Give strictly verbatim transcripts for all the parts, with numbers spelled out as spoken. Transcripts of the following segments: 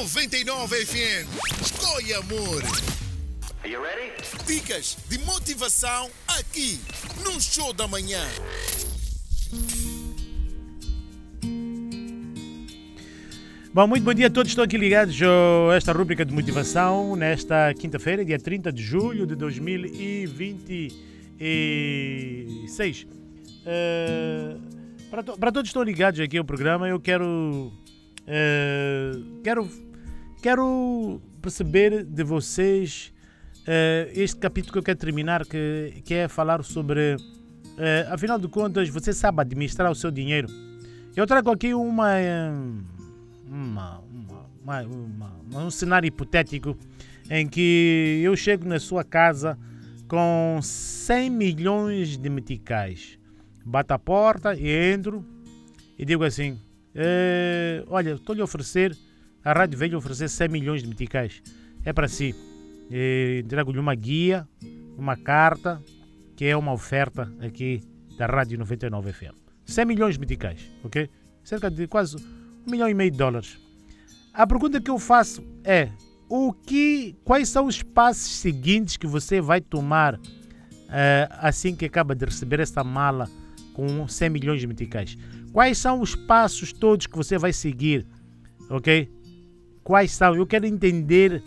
noventa e nove F M. Escolha amor. Are you ready? Dicas de motivação aqui no Show da Manhã. Bom, muito bom dia a todos. Estão aqui ligados a esta rúbrica de motivação nesta quinta-feira, dia trinta de julho de dois mil e vinte e seis. Uh, para, to- para todos que estão ligados aqui ao programa, eu quero, uh, quero, quero perceber de vocês uh, este capítulo que eu quero terminar, que, que é falar sobre, uh, afinal de contas, você sabe administrar o seu dinheiro. Eu trago aqui uma... Uh, Uma, uma, uma, uma, um cenário hipotético em que eu chego na sua casa com cem milhões de meticais. Bato a porta e entro e digo assim, eh, olha, estou-lhe a oferecer, a rádio veio oferecer cem milhões de meticais. É para si. Eh, Trago-lhe uma guia, uma carta, que é uma oferta aqui da Rádio noventa e nove F M. cem milhões de meticais, ok? Cerca de quase um milhão e meio de dólares. A pergunta que eu faço é, o que, quais são os passos seguintes que você vai tomar uh, assim que acaba de receber essa mala com cem milhões de meticais? Quais são os passos todos que você vai seguir, ok? Quais são? Eu quero entender,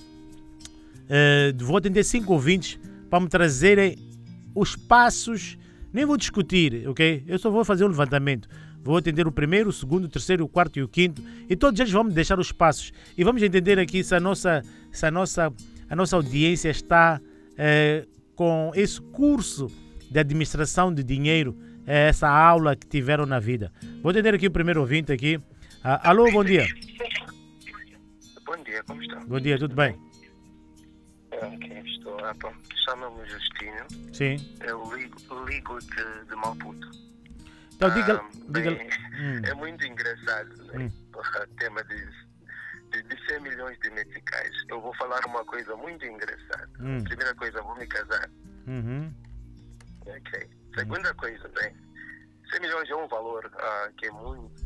uh, vou atender cinco ouvintes para me trazerem os passos, nem vou discutir, ok? Eu só vou fazer um levantamento. Vou atender o primeiro, o segundo, o terceiro, o quarto e o quinto. E todos eles vão me deixar os passos. E vamos entender aqui se a nossa, se a nossa, a nossa audiência está eh, com esse curso de administração de dinheiro, eh, essa aula que tiveram na vida. Vou atender aqui o primeiro ouvinte aqui. Ah, alô, bom dia. Bom dia, como está? Bom dia, tudo bem? Ok, estou. Ah, bom, chama-me Justino. Sim. Eu ligo, ligo de, de Maputo. Então diga... Ah, diga... bem, Hum. É muito engraçado, né? Hum. O tema de, de, de cem milhões de meticais. Eu vou falar uma coisa muito engraçada. Hum. Primeira coisa, vou me casar. Uhum. Ok. Segunda coisa, bem, cem milhões é um valor ah, que é muito